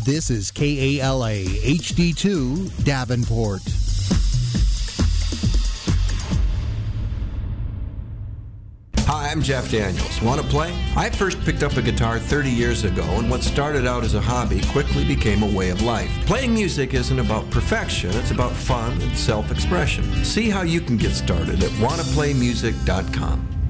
This is KALA HD2 Davenport. Hi, I'm Jeff Daniels. Want to play? I first picked up a guitar 30 years ago, and what started out as a hobby quickly became a way of life. Playing music isn't about perfection, it's about fun and self-expression. See how you can get started at wannaplaymusic.com.